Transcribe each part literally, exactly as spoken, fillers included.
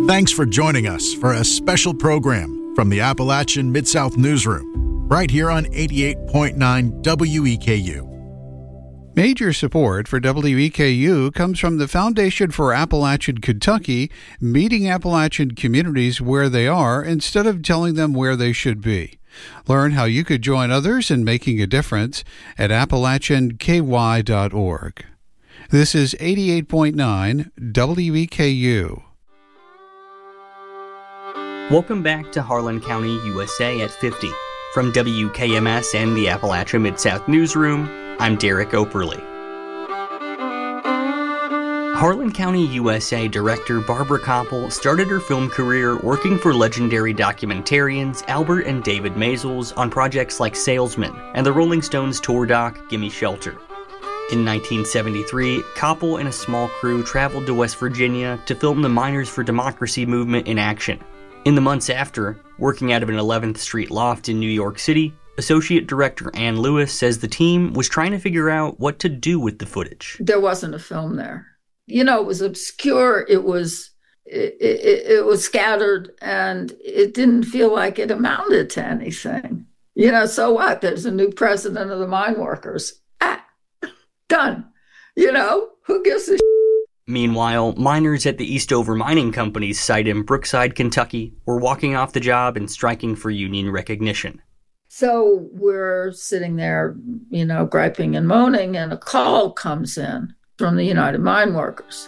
Thanks for joining us for a special program from the Appalachian Mid-South Newsroom, right here on eighty-eight point nine W E K U. Major support for W E K U comes from the Foundation for Appalachian Kentucky, meeting Appalachian communities where they are instead of telling them where they should be. Learn how you could join others in making a difference at appalachian k y dot org. This is eighty-eight point nine W E K U. Welcome back to Harlan County, U S A at fifty. From W K M S and the Appalachian Mid-South Newsroom, I'm Derek Operly. Harlan County, U S A director Barbara Kopple started her film career working for legendary documentarians Albert and David Maysles on projects like Salesman and the Rolling Stones tour doc Gimme Shelter. In nineteen seventy-three, Kopple and a small crew traveled to West Virginia to film the Miners for Democracy movement in action. In the months after, working out of an eleventh Street loft in New York City, Associate Director Ann Lewis says the team was trying to figure out what to do with the footage. There wasn't a film there. You know, it was obscure, it was it, it, it was scattered, and it didn't feel like it amounted to anything. You know, so what? There's a new president of the mine workers. Ah, done. You know, who gives a shit? Meanwhile, miners at the Eastover Mining Company's site in Brookside, Kentucky, were walking off the job and striking for union recognition. So we're sitting there, you know, griping and moaning, and a call comes in from the United Mine Workers.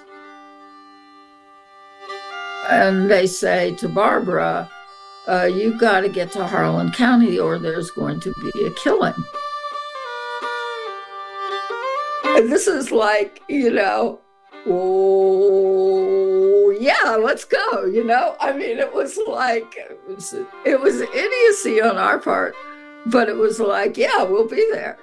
And they say to Barbara, uh, you got to get to Harlan County or there's going to be a killing. And this is like, you know, oh, yeah, let's go, you know? I mean, it was like, it was, it was idiocy on our part, but it was like, yeah, we'll be there.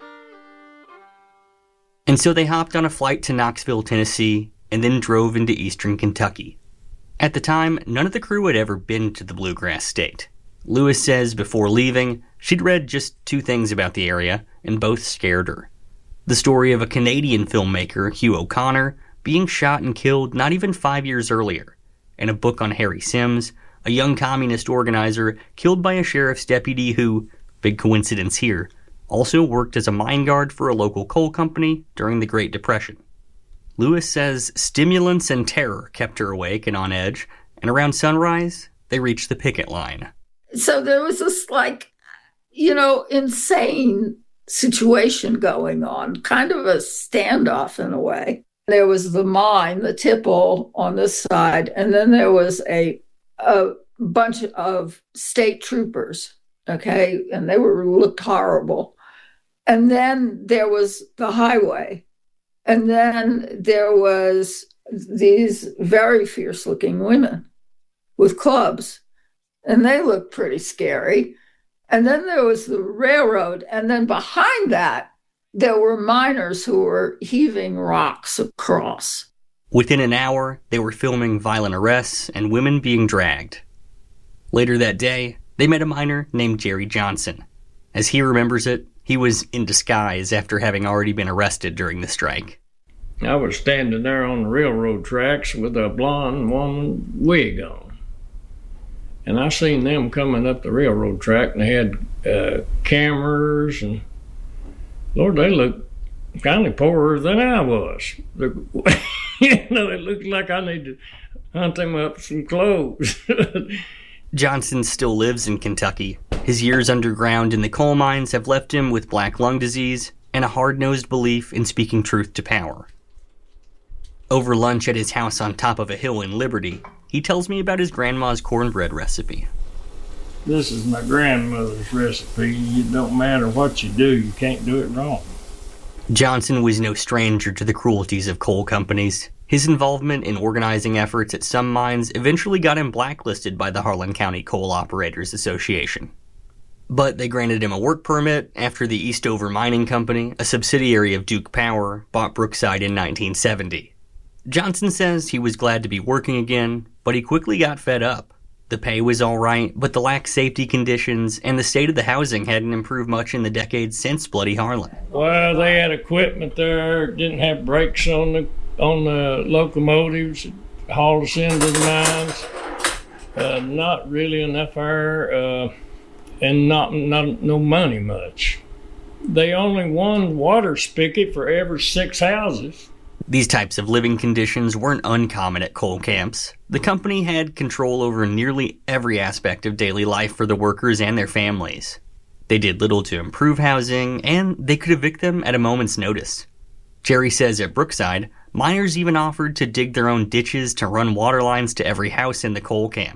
And so they hopped on a flight to Knoxville, Tennessee, and then drove into eastern Kentucky. At the time, none of the crew had ever been to the Bluegrass State. Lewis says before leaving, she'd read just two things about the area, and both scared her. The story of a Canadian filmmaker, Hugh O'Connor, being shot and killed not even five years earlier, and a book on Harry Sims, a young communist organizer killed by a sheriff's deputy who, big coincidence here, also worked as a mine guard for a local coal company during the Great Depression. Lewis says stimulants and terror kept her awake and on edge, and around sunrise, they reached the picket line. So there was this, like, you know, insane situation going on, kind of a standoff in a way. There was the mine, the tipple on this side, and then there was a a bunch of state troopers, okay, and they were looked horrible. And then there was the highway, and then there was these very fierce-looking women with clubs, and they looked pretty scary. And then there was the railroad, and then behind that, there were miners who were heaving rocks across. Within an hour, they were filming violent arrests and women being dragged. Later that day, they met a miner named Jerry Johnson. As he remembers it, he was in disguise after having already been arrested during the strike. I was standing there on the railroad tracks with a blonde woman wig on. And I seen them coming up the railroad track, and they had uh, cameras, and Lord, they looked kind of poorer than I was. You know, it looked like I need to hunt them up some clothes. Johnson still lives in Kentucky. His years underground in the coal mines have left him with black lung disease and a hard-nosed belief in speaking truth to power. Over lunch at his house on top of a hill in Liberty, he tells me about his grandma's cornbread recipe. This is my grandmother's recipe. It don't matter what you do, you can't do it wrong. Johnson was no stranger to the cruelties of coal companies. His involvement in organizing efforts at some mines eventually got him blacklisted by the Harlan County Coal Operators Association. But they granted him a work permit after the Eastover Mining Company, a subsidiary of Duke Power, bought Brookside in nineteen seventy. Johnson says he was glad to be working again, but he quickly got fed up. The pay was all right, but the lax safety conditions and the state of the housing hadn't improved much in the decades since Bloody Harlan. Well, they had equipment there, didn't have brakes on the on the locomotives, hauled us into the mines. Uh, not really enough air, uh, and not, not no money much. They only one water spigot for every six houses. These types of living conditions weren't uncommon at coal camps. The company had control over nearly every aspect of daily life for the workers and their families. They did little to improve housing, and they could evict them at a moment's notice. Jerry says at Brookside, miners even offered to dig their own ditches to run water lines to every house in the coal camp.